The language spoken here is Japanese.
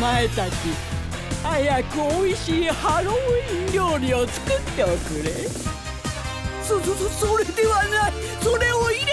前たち、早くおいしいハロウィン料理を作っておくれ。それではない。それを今